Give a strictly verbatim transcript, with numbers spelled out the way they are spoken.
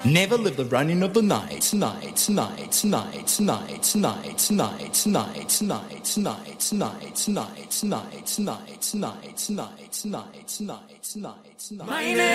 Never live the running of the night, night, night, night, night, night, night, night, night, night, night, night, night, night, night, night, night, night, night, night. Meine